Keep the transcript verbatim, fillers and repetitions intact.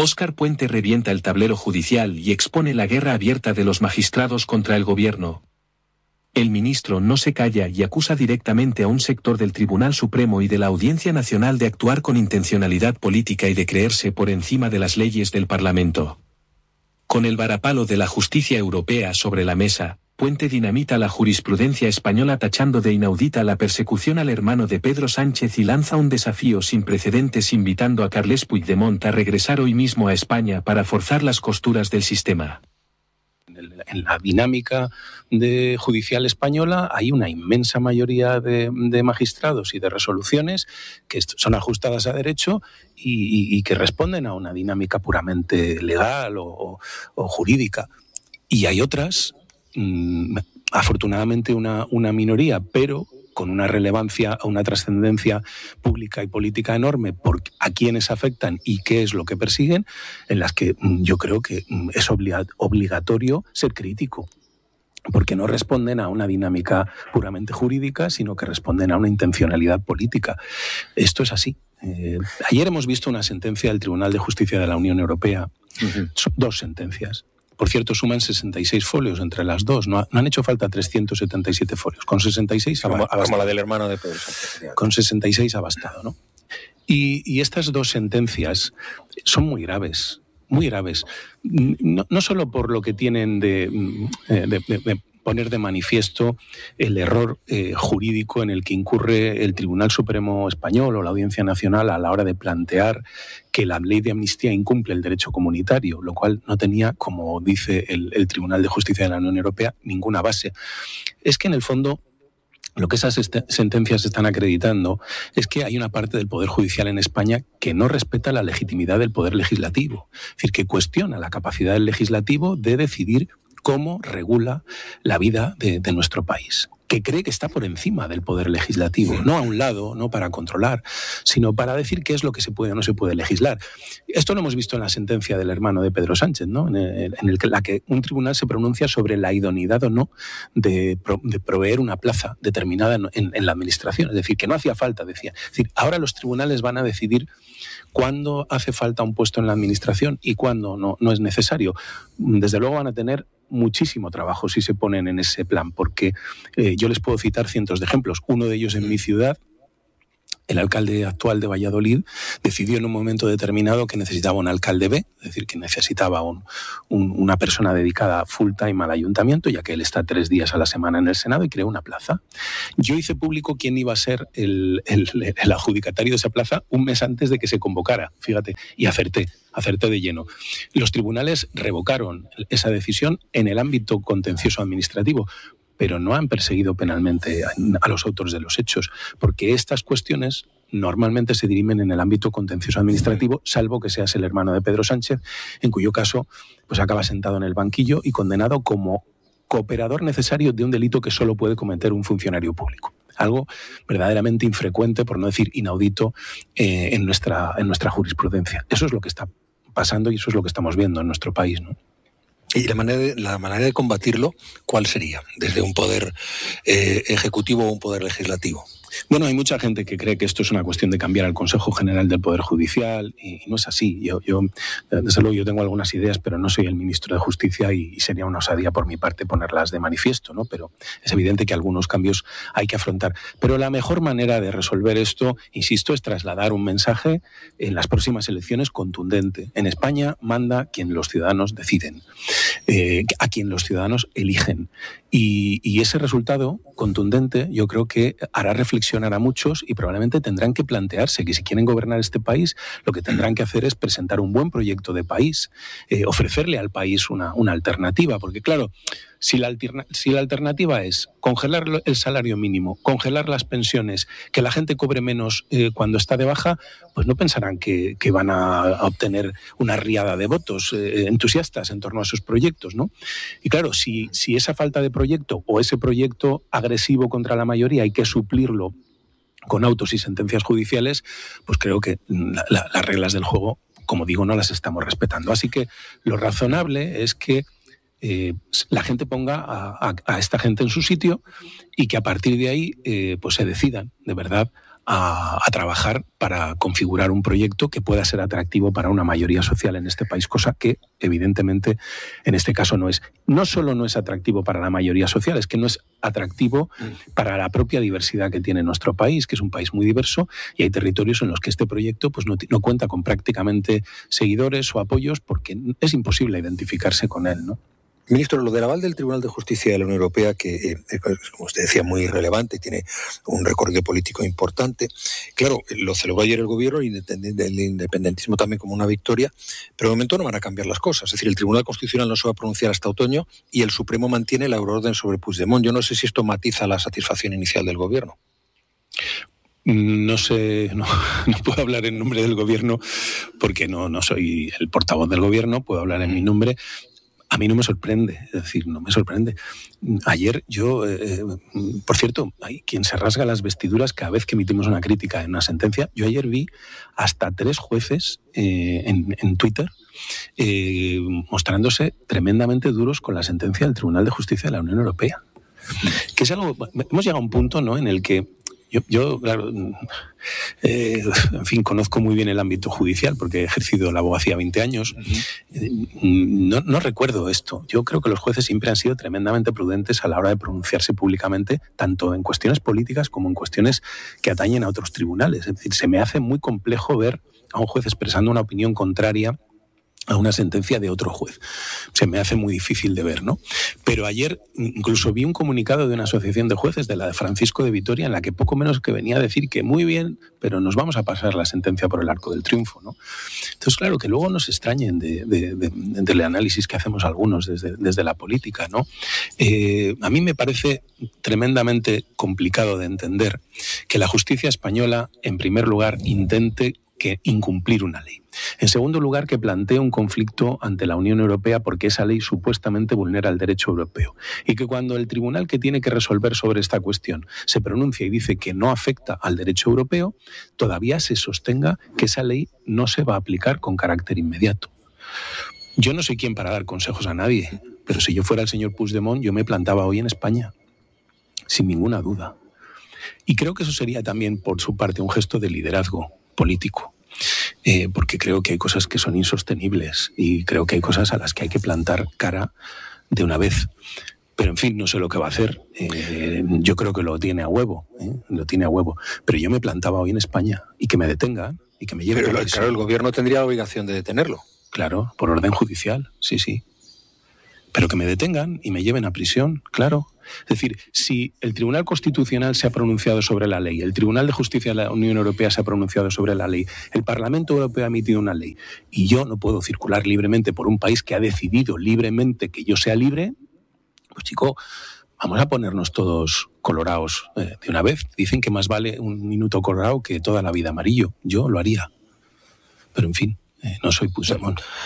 Óscar Puente revienta el tablero judicial y expone la guerra abierta de los magistrados contra el gobierno. El ministro no se calla y acusa directamente a un sector del Tribunal Supremo y de la Audiencia Nacional de actuar con intencionalidad política y de creerse por encima de las leyes del Parlamento. Con el varapalo de la justicia europea sobre la mesa, Puente dinamita la jurisprudencia española tachando de inaudita la persecución al hermano de Pedro Sánchez y lanza un desafío sin precedentes invitando a Carles Puigdemont a regresar hoy mismo a España para forzar las costuras del sistema. En la dinámica de judicial española hay una inmensa mayoría de, de magistrados y de resoluciones que son ajustadas a derecho y, y, y que responden a una dinámica puramente legal o, o, o jurídica. Y hay otras, mmm, afortunadamente una, una minoría, pero con una relevancia, una trascendencia pública y política enorme por a quiénes afectan y qué es lo que persiguen, en las que yo creo que es obligatorio ser crítico, porque no responden a una dinámica puramente jurídica, sino que responden a una intencionalidad política. Esto es así. Eh, ayer hemos visto una sentencia del Tribunal de Justicia de la Unión Europea, uh-huh. Son dos sentencias. Por cierto, suman sesenta y seis folios entre las dos. No, no han hecho falta trescientos setenta y siete folios. Con sesenta y seis como, ha bastado. Como la del hermano de Pedro Sánchez. Con sesenta y seis ha bastado, ¿no? Y, y estas dos sentencias son muy graves, muy graves. No, no solo por lo que tienen de, de, de, de poner de manifiesto el error eh, jurídico en el que incurre el Tribunal Supremo Español o la Audiencia Nacional a la hora de plantear que la ley de amnistía incumple el derecho comunitario, lo cual no tenía, como dice el, el Tribunal de Justicia de la Unión Europea, ninguna base. Es que en el fondo lo que esas est- sentencias están acreditando es que hay una parte del Poder Judicial en España que no respeta la legitimidad del Poder Legislativo, es decir, que cuestiona la capacidad del Legislativo de decidir cómo regula la vida de, de nuestro país, que cree que está por encima del Poder Legislativo, no a un lado, no para controlar, sino para decir qué es lo que se puede o no se puede legislar. Esto lo hemos visto en la sentencia del hermano de Pedro Sánchez, ¿no? en, el, en el que, la que un tribunal se pronuncia sobre la idoneidad o no de, pro, de proveer una plaza determinada en, en, en la administración. Es decir, que no hacía falta, decía. Es decir, ahora los tribunales van a decidir cuándo hace falta un puesto en la administración y cuándo no, no es necesario. Desde luego van a tener muchísimo trabajo si se ponen en ese plan, porque eh, yo les puedo citar cientos de ejemplos. Uno de ellos en mi ciudad, el alcalde actual de Valladolid decidió en un momento determinado que necesitaba un alcalde B, es decir, que necesitaba un, un, una persona dedicada full time al ayuntamiento, ya que él está tres días a la semana en el Senado, y creó una plaza. Yo hice público quién iba a ser el, el, el adjudicatario de esa plaza un mes antes de que se convocara, fíjate, y acerté. acerté de lleno. Los tribunales revocaron esa decisión en el ámbito contencioso administrativo, pero no han perseguido penalmente a los autores de los hechos, porque estas cuestiones normalmente se dirimen en el ámbito contencioso administrativo, salvo que seas el hermano de Pedro Sánchez, en cuyo caso pues acaba sentado en el banquillo y condenado como cooperador necesario de un delito que solo puede cometer un funcionario público. Algo verdaderamente infrecuente, por no decir inaudito, eh, en nuestra, en nuestra jurisprudencia. Eso es lo que está pasando y eso es lo que estamos viendo en nuestro país, ¿no? Y la manera de, la manera de combatirlo, ¿cuál sería? ¿Desde un poder eh, ejecutivo o un poder legislativo? Bueno, hay mucha gente que cree que esto es una cuestión de cambiar al Consejo General del Poder Judicial y no es así. Yo, yo desde luego, yo tengo algunas ideas, pero no soy el ministro de Justicia y, y sería una osadía por mi parte ponerlas de manifiesto, ¿no? Pero es evidente que algunos cambios hay que afrontar. Pero la mejor manera de resolver esto, insisto, es trasladar un mensaje en las próximas elecciones contundente. En España manda quien los ciudadanos deciden, eh, a quien los ciudadanos eligen. Y, y ese resultado contundente yo creo que hará reflexionar a muchos y probablemente tendrán que plantearse que si quieren gobernar este país, lo que tendrán que hacer es presentar un buen proyecto de país, eh, ofrecerle al país una, una alternativa, porque claro, si la, alterna, si la alternativa es congelar el salario mínimo, congelar las pensiones, que la gente cobre menos eh, cuando está de baja, pues no pensarán que, que van a, a obtener una riada de votos eh, entusiastas en torno a esos proyectos, ¿no? Y claro, si, si esa falta de proyecto o ese proyecto agresivo contra la mayoría hay que suplirlo con autos y sentencias judiciales, pues creo que la, la, las reglas del juego, como digo, no las estamos respetando. Así que lo razonable es que eh, la gente ponga a, a, a esta gente en su sitio y que a partir de ahí eh, pues se decidan de verdad a, a trabajar para configurar un proyecto que pueda ser atractivo para una mayoría social en este país, cosa que evidentemente en este caso no es. No solo no es atractivo para la mayoría social, es que no es atractivo para la propia diversidad que tiene nuestro país, que es un país muy diverso, y hay territorios en los que este proyecto pues, no, no cuenta con prácticamente seguidores o apoyos porque es imposible identificarse con él, ¿no? Ministro, lo del aval del Tribunal de Justicia de la Unión Europea, que eh, es, como usted decía, muy relevante, tiene un recorrido político importante. Claro, lo celebró ayer el gobierno, el independentismo también como una victoria, pero de momento no van a cambiar las cosas. Es decir, el Tribunal Constitucional no se va a pronunciar hasta otoño y el Supremo mantiene la euroorden sobre Puigdemont. Yo no sé si esto matiza la satisfacción inicial del gobierno. No sé, no, no puedo hablar en nombre del gobierno porque no, no soy el portavoz del gobierno, puedo hablar en mi nombre. A mí no me sorprende, es decir, no me sorprende. Ayer yo, eh, por cierto, hay quien se rasga las vestiduras cada vez que emitimos una crítica en una sentencia. Yo ayer vi hasta tres jueces eh, en, en Twitter eh, mostrándose tremendamente duros con la sentencia del Tribunal de Justicia de la Unión Europea. Que es algo, hemos llegado a un punto, ¿no?, en el que Yo, yo, claro, eh, en fin, conozco muy bien el ámbito judicial porque he ejercido la abogacía veinte años. Uh-huh. No, no recuerdo esto. Yo creo que los jueces siempre han sido tremendamente prudentes a la hora de pronunciarse públicamente, tanto en cuestiones políticas como en cuestiones que atañen a otros tribunales. Es decir, se me hace muy complejo ver a un juez expresando una opinión contraria a una sentencia de otro juez. Se me hace muy difícil de ver, ¿no? Pero ayer incluso vi un comunicado de una asociación de jueces, de la de Francisco de Vitoria, en la que poco menos que venía a decir que muy bien, pero nos vamos a pasar la sentencia por el arco del triunfo, ¿no? Entonces, claro, que luego nos extrañen de, de, de, del análisis que hacemos algunos desde, desde la política, ¿no? Eh, a mí me parece tremendamente complicado de entender que la justicia española, en primer lugar, intente que incumplir una ley. En segundo lugar, que plantee un conflicto ante la Unión Europea porque esa ley supuestamente vulnera el derecho europeo. Y que cuando el tribunal que tiene que resolver sobre esta cuestión se pronuncia y dice que no afecta al derecho europeo, todavía se sostenga que esa ley no se va a aplicar con carácter inmediato. Yo no soy quien para dar consejos a nadie, pero si yo fuera el señor Puigdemont, yo me plantaba hoy en España, sin ninguna duda. Y creo que eso sería también, por su parte, un gesto de liderazgo político, eh, porque creo que hay cosas que son insostenibles y creo que hay cosas a las que hay que plantar cara de una vez. Pero en fin, no sé lo que va a hacer. Eh, yo creo que lo tiene a huevo, ¿eh? lo tiene a huevo. Pero yo me plantaba hoy en España y que me detengan y que me lleven. Pero claro, el gobierno tendría la obligación de detenerlo. Claro, por orden judicial, sí, sí. Pero que me detengan y me lleven a prisión, claro. Es decir, si el Tribunal Constitucional se ha pronunciado sobre la ley, el Tribunal de Justicia de la Unión Europea se ha pronunciado sobre la ley, el Parlamento Europeo ha emitido una ley y yo no puedo circular libremente por un país que ha decidido libremente que yo sea libre, pues chico, vamos a ponernos todos colorados eh, de una vez. Dicen que más vale un minuto colorado que toda la vida amarillo. Yo lo haría. Pero en fin, eh, no soy Puigdemont.